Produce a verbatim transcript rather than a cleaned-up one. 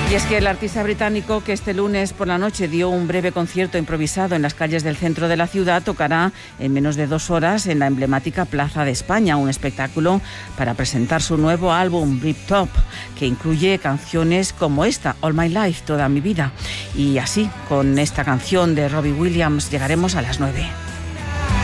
Y es que el artista británico, que este lunes por la noche dio un breve concierto improvisado en las calles del centro de la ciudad, tocará en menos de dos horas en la emblemática Plaza de España, un espectáculo para presentar su nuevo álbum Britpop, que incluye canciones como esta, All My Life, Toda Mi Vida. Y así, con esta canción de Robbie Williams, llegaremos a las nueve.